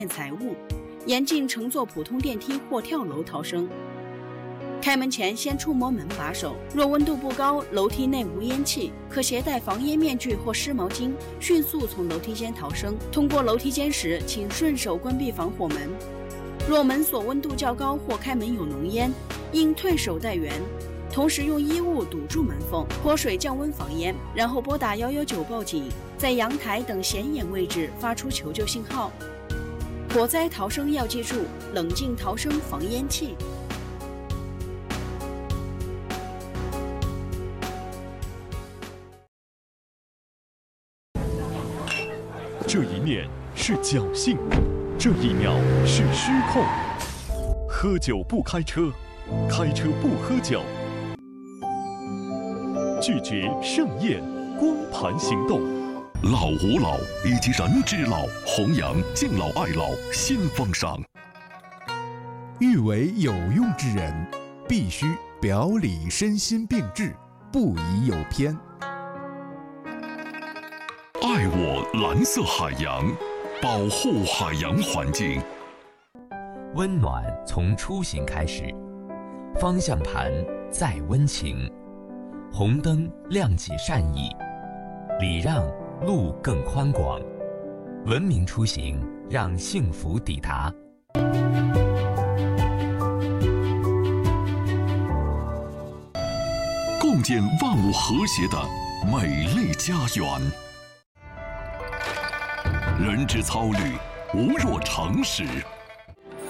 财物，严禁乘坐普通电梯或跳楼逃生。开门前先触摸门把手，若温度不高，楼梯内无烟气，可携带防烟面具或湿毛巾，迅速从楼梯间逃生。通过楼梯间时，请顺手关闭防火门。若门锁温度较高或开门有浓烟，应退手待援，同时用衣物堵住门缝，泼水降温防烟，然后拨打119报警，在阳台等显眼位置发出求救信号。火灾逃生要记住：冷静逃生防烟气。 这一念是侥幸，这一秒是失控。喝酒不开车，开车不喝酒。拒绝盛宴，光盘行动。 老吾老以及人之老，弘扬敬老爱老新风尚。 欲为有用之人，必须表里身心并治，不宜有偏。 爱我蓝色海洋，保护海洋环境。 温暖从出行开始，方向盘再温情，红灯亮起善意，礼让路更宽广，文明出行让幸福抵达。 共建万物和谐的美丽家园。人之操履，无若诚实。